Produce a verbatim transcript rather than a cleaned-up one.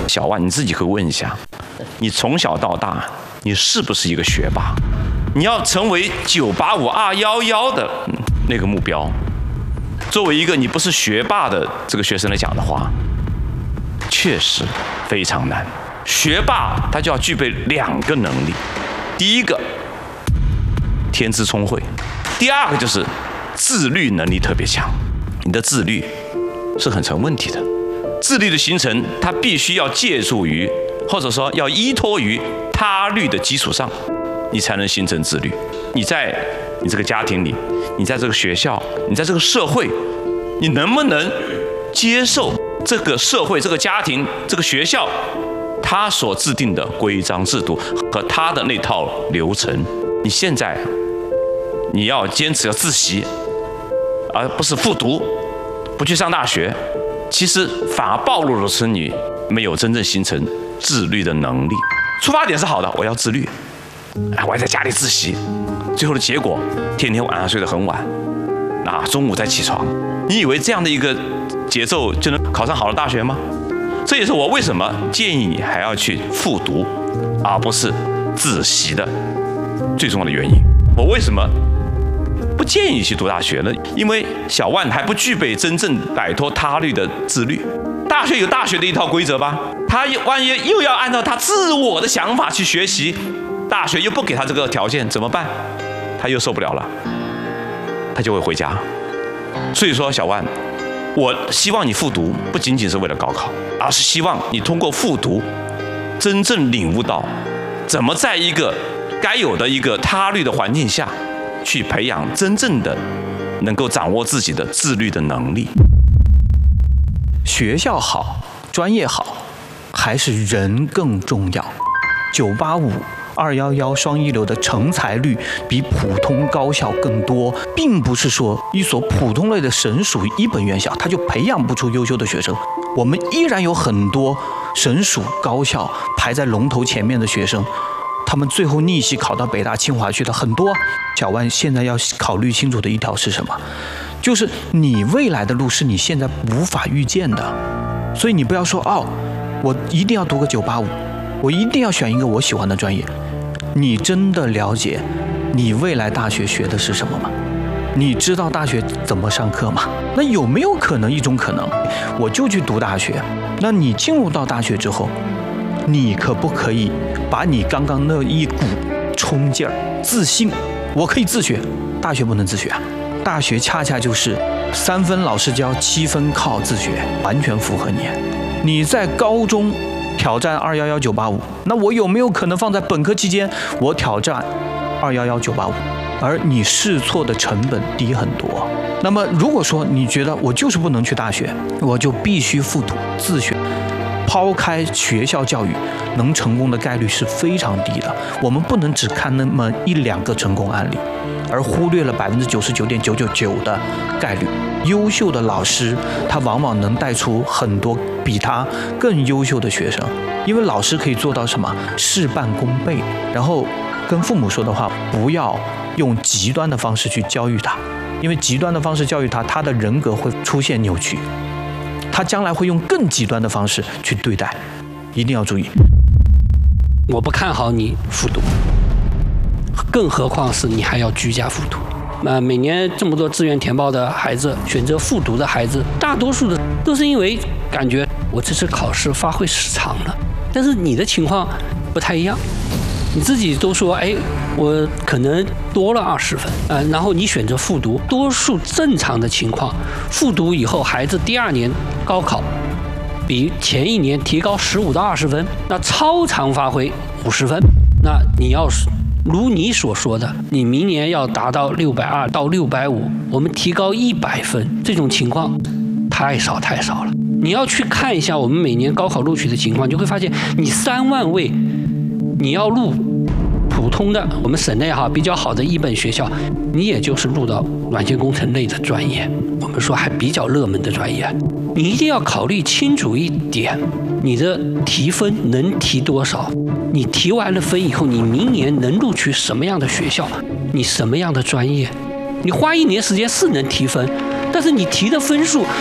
小万，你自己可以问一下，你从小到大，你是不是一个学霸？你要成为九八五二一一的那个目标，作为一个你不是学霸的这个学生来讲的话，确实非常难。学霸他就要具备两个能力，第一个天资聪慧，第二个就是自律能力特别强。你的自律是很成问题的，自律的形成它必须要借助于，或者说要依托于他律的基础上，你才能形成自律。你在你这个家庭里，你在这个学校，你在这个社会，你能不能接受这个社会、这个家庭、这个学校他所制定的规章制度和他的那套流程？你现在你要坚持要自习，而不是复读，不去上大学，其实反而暴露的是你没有真正形成自律的能力。出发点是好的，我要自律，哎，我还在家里自习，最后的结果天天晚上睡得很晚，啊，中午再起床。你以为这样的一个节奏就能考上好的大学吗？这也是我为什么建议你还要去复读，而不是自习的最重要的原因。我为什么不建议你去读大学呢？因为小万还不具备真正摆脱他律的自律。大学有大学的一套规则吧，他万一又要按照他自我的想法去学习，大学又不给他这个条件怎么办？他又受不了了，他就会回家。所以说，小万，我希望你复读不仅仅是为了高考，而是希望你通过复读，真正领悟到怎么在一个该有的一个他律的环境下，去培养真正的能够掌握自己的自律的能力。 学校好，专业好，还是人更重要？九八五、二一一双一流的成才率比普通高校更多，并不是说一所普通类的省属一本院校，它就培养不出优秀的学生。我们依然有很多省属高校排在龙头前面的学生，他们最后逆袭考到北大清华去的很多。小万现在要考虑清楚的一条是什么？就是你未来的路是你现在无法预见的，所以你不要说哦，我一定要读个九八五，我一定要选一个我喜欢的专业。你真的了解你未来大学学的是什么吗？你知道大学怎么上课吗？那有没有可能一种可能，我就去读大学？那你进入到大学之后，你可不可以把你刚刚那一股冲劲儿、自信，我可以自学，大学不能自学啊？大学恰恰就是三分老师教，七分靠自学，完全符合你。你在高中挑战二一一九八五，那我有没有可能放在本科期间我挑战二一一九八五？而你试错的成本低很多。那么如果说你觉得我就是不能去大学，我就必须复读自学，抛开学校教育，能成功的概率是非常低的。我们不能只看那么一两个成功案例，而忽略了百分之九十九点九九九的概率。优秀的老师，他往往能带出很多比他更优秀的学生，因为老师可以做到什么？事半功倍。然后跟父母说的话，不要用极端的方式去教育他，因为极端的方式教育他，他的人格会出现扭曲，他将来会用更极端的方式去对待，一定要注意。 我不看好你复读，更何况是你还要居家复读。呃，每年这么多志愿填报的孩子，选择复读的孩子，大多数的都是因为感觉我这次考试发挥失常了。但是你的情况不太一样，你自己都说，哎，我可能多了二十分，呃，然后你选择复读，多数正常的情况，复读以后，孩子第二年高考比前一年提高十五到二十分，那超常发挥五十分，那你要是如你所说的，你明年要达到六百二到六百五，我们提高一百分，这种情况太少太少了。你要去看一下我们每年高考录取的情况，就会发现你三万位，你要录普通的我们省内哈比较好的一本学校，你也就是录到软件工程类的专业，我们说还比较热门的专业，你一定要考虑清楚一点，你的提分能提多少？你提完了分以后，你明年能录取什么样的学校？你什么样的专业？你花一年时间是能提分，但是你提的分数